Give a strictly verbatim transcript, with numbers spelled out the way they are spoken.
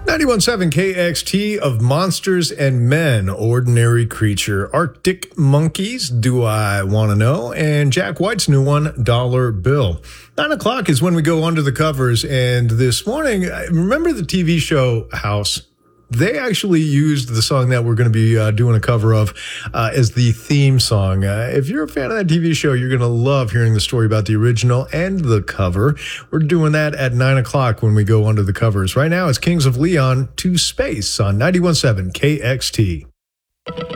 ninety-one point seven K X T of Monsters and Men, Ordinary Creature, Arctic Monkeys, Do I Want to Know, and Jack White's new one, Dollar Bill. Nine o'clock is when we go under the covers, and this morning, remember the T V show House? They actually used the song that we're going to be uh, doing a cover of uh, as the theme song. Uh, if you're a fan of that T V show, you're going to love hearing the story about the original and the cover. We're doing that at nine o'clock when we go under the covers. Right now, it's Kings of Leon to Space on ninety-one point seven K X T.